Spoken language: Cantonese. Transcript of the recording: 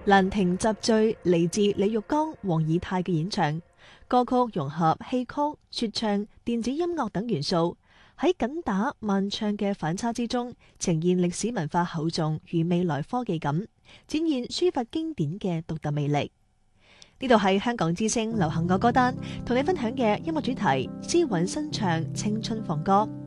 蘭亭集序嚟自李玉剛、黃以太嘅演唱，歌曲融合戲曲、說唱、電子音樂等元素，喺緊打慢唱嘅反差之中，呈現歷史文化厚重與未來科技感，展現書法經典嘅獨特魅力。呢度係香港之聲流行樂歌單，同你分享嘅音樂主題，詩韻新唱青春放歌。